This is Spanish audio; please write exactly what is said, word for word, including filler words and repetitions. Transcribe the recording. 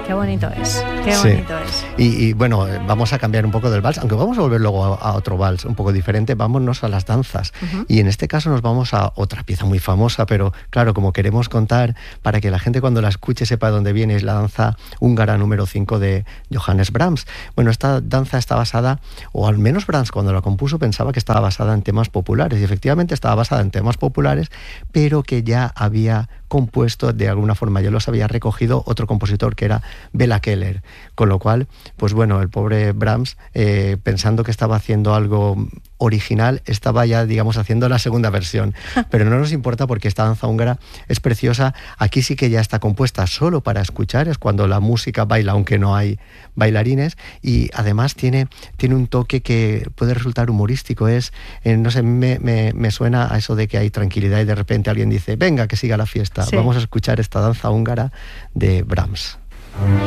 Qué bonito es, qué Sí. bonito es. Y, y bueno, vamos a cambiar un poco del vals, aunque vamos a volver luego a, a otro vals un poco diferente, vámonos a las danzas. Uh-huh. Y en este caso nos vamos a otra pieza muy famosa, pero claro, como queremos contar, para que la gente cuando la escuche sepa de dónde viene, es la danza húngara número cinco de Johannes Brahms. Bueno, esta danza está basada, o al menos Brahms cuando la compuso pensaba que estaba basada en temas populares, y efectivamente estaba basada en temas populares, pero que ya había compuesto de alguna forma, ya los había recogido otro compositor que era Bela Keller, con lo cual, pues bueno, el pobre Brahms, eh, pensando que estaba haciendo algo original, estaba ya, digamos, haciendo la segunda versión, pero no nos importa porque esta danza húngara es preciosa. Aquí sí que ya está compuesta solo para escuchar, es cuando la música baila, aunque no hay bailarines, y además tiene, tiene un toque que puede resultar humorístico, es, eh, no sé, me, me, me suena a eso de que hay tranquilidad y de repente alguien dice, venga, que siga la fiesta. Sí. Vamos a escuchar esta danza húngara de Brahms.